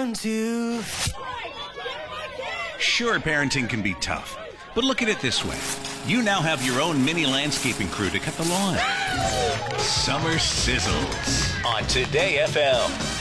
1, 2. Sure, parenting can be tough, but look at it this way. You now have your own mini landscaping crew to cut the lawn. Summer Sizzles on Today FM.